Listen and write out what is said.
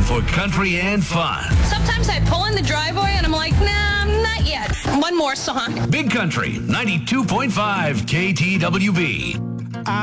for country and fun. Sometimes I pull in the driveway and I'm like, nah, not yet. One more song. Big Country, 92.5 KTWB.